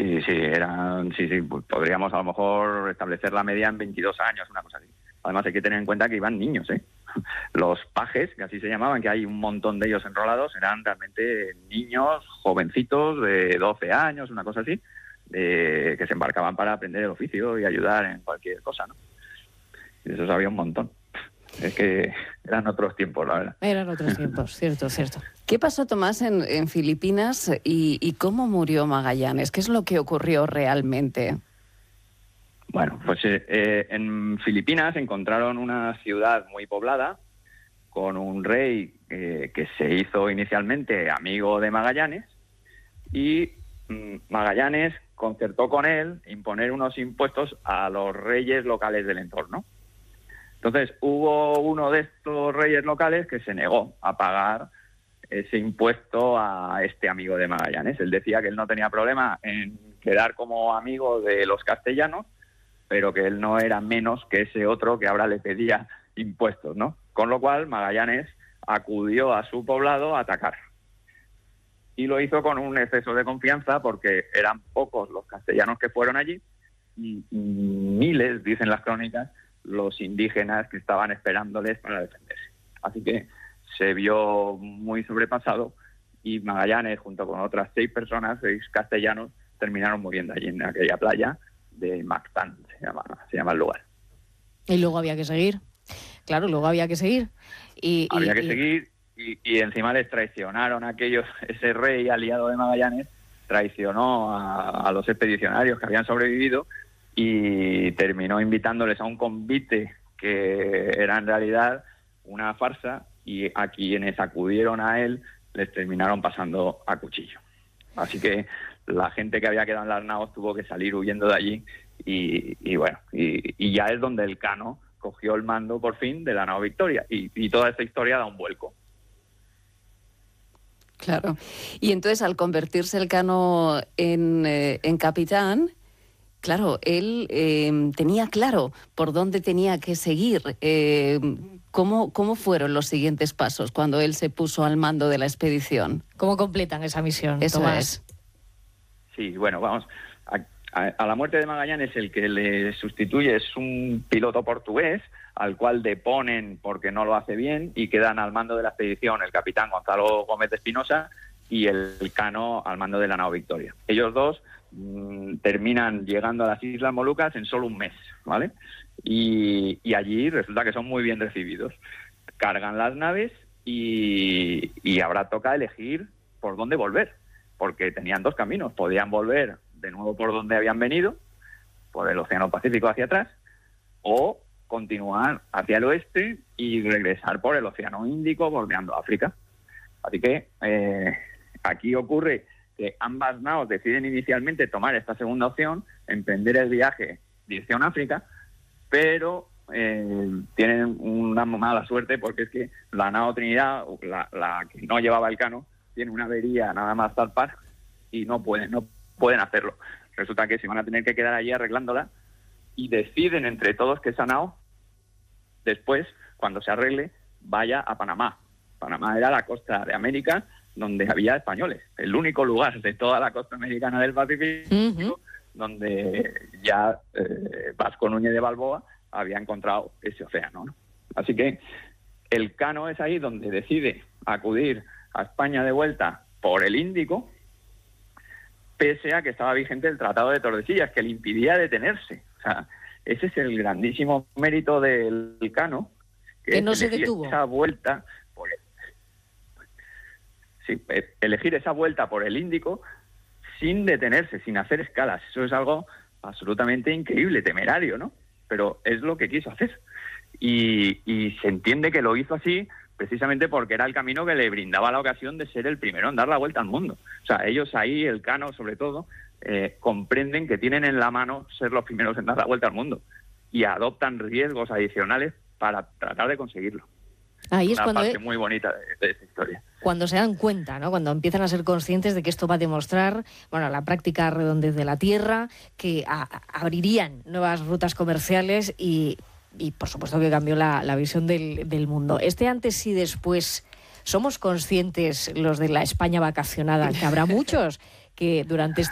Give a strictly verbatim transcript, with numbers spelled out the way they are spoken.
Sí, sí, eran, sí, sí, pues podríamos a lo mejor establecer la media en veintidós años, una cosa así. Además hay que tener en cuenta que iban niños, ¿eh? Los pajes, que así se llamaban, que hay un montón de ellos enrolados, eran realmente niños, jovencitos de doce años, una cosa así, de, que se embarcaban para aprender el oficio y ayudar en cualquier cosa, ¿no? Y eso había un montón. Es que eran otros tiempos, la verdad. Eran otros tiempos, cierto, cierto. ¿Qué pasó, Tomás, en, en Filipinas y, y cómo murió Magallanes? ¿Qué es lo que ocurrió realmente? Bueno, pues eh, en Filipinas encontraron una ciudad muy poblada con un rey eh, que se hizo inicialmente amigo de Magallanes y mm, Magallanes concertó con él imponer unos impuestos a los reyes locales del entorno. Entonces hubo uno de estos reyes locales que se negó a pagar ese impuesto a este amigo de Magallanes. Él decía que él no tenía problema en quedar como amigo de los castellanos, pero que él no era menos que ese otro que ahora le pedía impuestos, ¿no? Con lo cual Magallanes acudió a su poblado a atacar. Y lo hizo con un exceso de confianza porque eran pocos los castellanos que fueron allí y, y miles, dicen las crónicas, los indígenas que estaban esperándoles para defenderse. Así que se vio muy sobrepasado y Magallanes, junto con otras seis personas, seis castellanos, terminaron muriendo allí en aquella playa de Mactán, se llama, se llama el lugar. Y luego había que seguir. Claro, luego había que seguir. Y, había y, que y... seguir y, y encima les traicionaron a aquellos, ese rey aliado de Magallanes, traicionó a, a los expedicionarios que habían sobrevivido y terminó invitándoles a un convite que era en realidad una farsa y a quienes acudieron a él les terminaron pasando a cuchillo. Así que la gente que había quedado en las naos tuvo que salir huyendo de allí y, y bueno, y, y ya es donde Elcano cogió el mando por fin de la nao Victoria y, y toda esta historia da un vuelco. Claro. Y entonces al convertirse Elcano en, eh, en capitán, claro, él eh, tenía claro por dónde tenía que seguir. Eh, ¿cómo, ¿Cómo fueron los siguientes pasos cuando él se puso al mando de la expedición? ¿Cómo completan esa misión, Eso Tomás? es. Sí, bueno, vamos. A, a, a la muerte de Magallanes, el que le sustituye es un piloto portugués al cual deponen porque no lo hace bien y quedan al mando de la expedición el capitán Gonzalo Gómez de Espinosa y el Elcano al mando de la nao Victoria. Ellos dos mmm, terminan llegando a las Islas Molucas en solo un mes, ¿vale? Y, y allí resulta que son muy bien recibidos. Cargan las naves y, y ahora toca elegir por dónde volver, porque tenían dos caminos. Podían volver de nuevo por donde habían venido, por el Océano Pacífico hacia atrás, o continuar hacia el oeste y regresar por el Océano Índico, bordeando África. Así que eh, aquí ocurre que ambas naos deciden inicialmente tomar esta segunda opción, emprender el viaje dirección África, pero eh, tienen una mala suerte porque es que la nao Trinidad, la, la que no llevaba Elcano, tiene una avería nada más zarpar y no pueden, no pueden hacerlo. Resulta que se van a tener que quedar allí arreglándola y deciden entre todos que esa nao, después, cuando se arregle, vaya a Panamá. Panamá era la costa de América donde había españoles, el único lugar de toda la costa americana del Pacífico uh-huh. donde ya eh, Vasco Núñez de Balboa había encontrado ese océano, ¿no? Así que Elcano es ahí donde decide acudir a España de vuelta por el Índico, pese a que estaba vigente el Tratado de Tordesillas, que le impidía detenerse. O sea, ese es el grandísimo mérito del Elcano, que, que no es se elegir detuvo. esa vuelta por el, sí, elegir esa vuelta por el Índico sin detenerse, sin hacer escalas. Eso es algo absolutamente increíble, temerario, ¿no? Pero es lo que quiso hacer. Y, y se entiende que lo hizo así precisamente porque era el camino que le brindaba la ocasión de ser el primero en dar la vuelta al mundo. O sea, ellos ahí, Elcano sobre todo, eh, comprenden que tienen en la mano ser los primeros en dar la vuelta al mundo y adoptan riesgos adicionales para tratar de conseguirlo. Ahí es una cuando parte es, muy bonita de, de esta historia. Cuando se dan cuenta, ¿no? Cuando empiezan a ser conscientes de que esto va a demostrar, bueno, la práctica redondez de la tierra, que a, a, abrirían nuevas rutas comerciales y, y por supuesto que cambió la, la visión del, del mundo. Este antes y después, ¿somos conscientes los de la España vacacionada que habrá muchos que durante este